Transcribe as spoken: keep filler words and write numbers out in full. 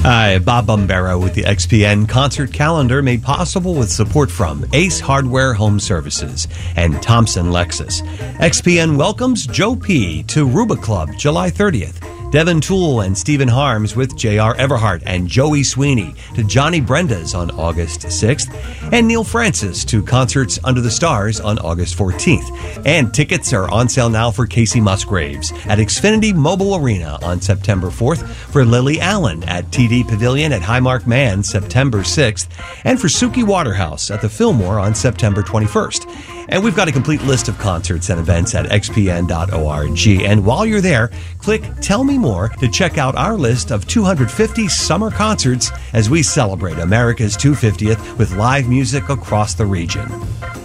Hi, Bob Bombera with the X P N concert calendar, made possible with support from Ace Hardware Home Services and Thompson Lexus. X P N welcomes Joe P. to Ruba Club July thirtieth. Devin Toole and Stephen Harms with J R Everhart and Joey Sweeney to Johnny Brenda's on August sixth, and Neil Francis to Concerts Under the Stars on August fourteenth. And tickets are on sale now for Casey Musgraves at Xfinity Mobile Arena on September fourth, for Lily Allen at T D Pavilion at Highmark Mann September sixth, and for Suki Waterhouse at the Fillmore on September twenty-first. And we've got a complete list of concerts and events at x p n dot org. And while you're there, click Tell Me More to check out our list of two hundred fifty summer concerts as we celebrate America's two hundred fiftieth with live music across the region.